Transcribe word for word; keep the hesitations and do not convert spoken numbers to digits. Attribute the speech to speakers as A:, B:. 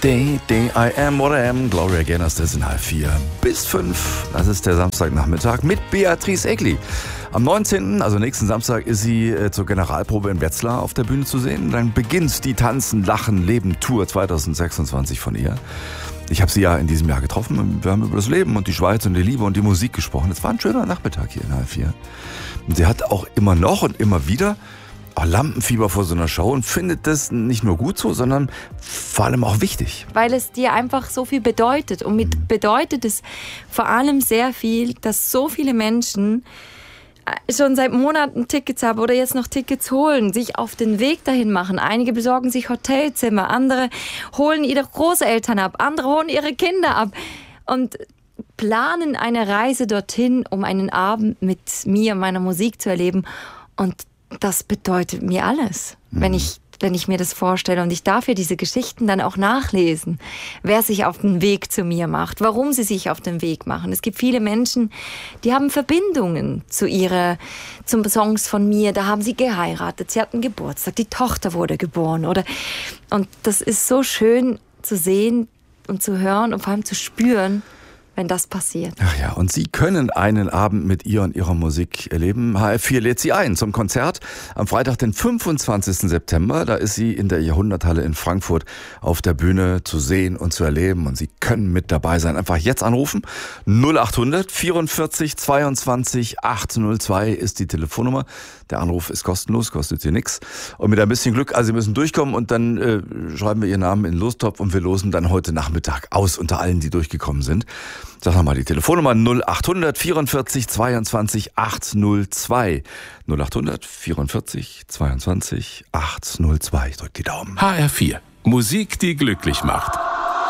A: Day, day, I am what I am. Gloria Gaynor, das ist in halb vier bis fünf. Das ist der Samstagnachmittag mit Beatrice Egli. Am neunzehnten, also nächsten Samstag, ist sie äh, zur Generalprobe in Wetzlar auf der Bühne zu sehen. Dann beginnt die Tanzen, Lachen, Leben Tour zwanzig sechsundzwanzig von ihr. Ich habe sie ja in diesem Jahr getroffen und wir haben über das Leben und die Schweiz und die Liebe und die Musik gesprochen. Es war ein schöner Nachmittag hier in halb vier. Und sie hat auch immer noch und immer wieder auch Lampenfieber vor so einer Show und findet das nicht nur gut so, sondern vor allem auch wichtig.
B: Weil es dir einfach so viel bedeutet. Und mit bedeutet es vor allem sehr viel, dass so viele Menschen schon seit Monaten Tickets haben oder jetzt noch Tickets holen, sich auf den Weg dahin machen. Einige besorgen sich Hotelzimmer, andere holen ihre Großeltern ab, andere holen ihre Kinder ab und planen eine Reise dorthin, um einen Abend mit mir und meiner Musik zu erleben. Und das bedeutet mir alles, mhm. wenn ich wenn ich mir das vorstelle. Und ich darf ja diese Geschichten dann auch nachlesen, wer sich auf den Weg zu mir macht, warum sie sich auf den Weg machen. Es gibt viele Menschen, die haben Verbindungen zu ihrer, zum Songs von mir. Da haben sie geheiratet, sie hatten Geburtstag, die Tochter wurde geboren. Oder, und das ist so schön zu sehen und zu hören und vor allem zu spüren, wenn das passiert.
A: Ach ja, und Sie können einen Abend mit ihr und ihrer Musik erleben. H F vier lädt Sie ein zum Konzert am Freitag, den fünfundzwanzigsten September. Da ist sie in der Jahrhunderthalle in Frankfurt auf der Bühne zu sehen und zu erleben. Und Sie können mit dabei sein. Einfach jetzt anrufen. null achthundert vierundvierzig zweiundzwanzig achthundertzwei ist die Telefonnummer. Der Anruf ist kostenlos, kostet Sie nichts. Und mit ein bisschen Glück, also Sie müssen durchkommen und dann äh, schreiben wir Ihren Namen in den Lostopf und wir losen dann heute Nachmittag aus unter allen, die durchgekommen sind. Sag nochmal die Telefonnummer null achthundert vierundvierzig zweiundzwanzig achthundertzwei. null achthundert vierundvierzig zweiundzwanzig achthundertzwei. Ich drück die Daumen.
C: H R vier. Musik, die glücklich macht.